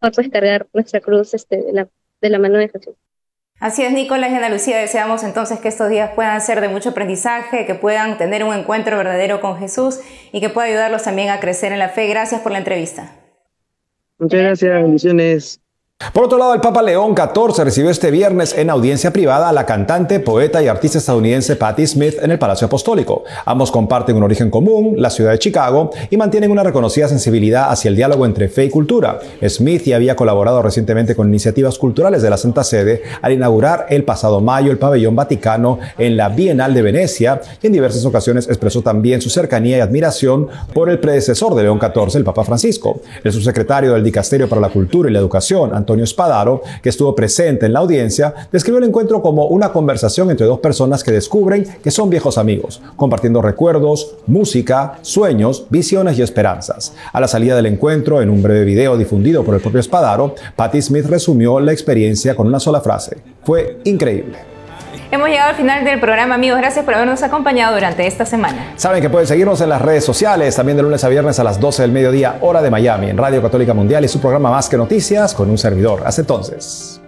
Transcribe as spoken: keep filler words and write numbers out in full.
pues cargar nuestra cruz este, de, la, de la mano de Jesús. Así es, Nicolás y Ana Lucía, deseamos entonces que estos días puedan ser de mucho aprendizaje, que puedan tener un encuentro verdadero con Jesús y que pueda ayudarlos también a crecer en la fe. Gracias por la entrevista. Muchas gracias, bendiciones. Por otro lado, el Papa León catorce recibió este viernes en audiencia privada a la cantante, poeta y artista estadounidense Patti Smith en el Palacio Apostólico. Ambos comparten un origen común, la ciudad de Chicago, y mantienen una reconocida sensibilidad hacia el diálogo entre fe y cultura. Smith ya había colaborado recientemente con iniciativas culturales de la Santa Sede al inaugurar el pasado mayo el pabellón Vaticano en la Bienal de Venecia, y en diversas ocasiones expresó también su cercanía y admiración por el predecesor de León catorce, el Papa Francisco. El subsecretario del Dicasterio para la Cultura y la Educación, Antonio Antonio Spadaro, que estuvo presente en la audiencia, describió el encuentro como una conversación entre dos personas que descubren que son viejos amigos, compartiendo recuerdos, música, sueños, visiones y esperanzas. A la salida del encuentro, en un breve video difundido por el propio Spadaro, Patti Smith resumió la experiencia con una sola frase: fue increíble. Hemos llegado al final del programa, amigos. Gracias por habernos acompañado durante esta semana. Saben que pueden seguirnos en las redes sociales, también de lunes a viernes a las doce del mediodía, hora de Miami, en Radio Católica Mundial y su programa Más que Noticias con un servidor. Hasta entonces.